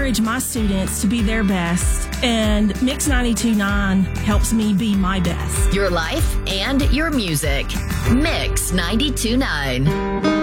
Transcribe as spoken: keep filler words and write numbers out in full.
encourage my students to be their best, and Mix ninety-two point nine helps me be my best. Your life and your music. Mix ninety-two point nine.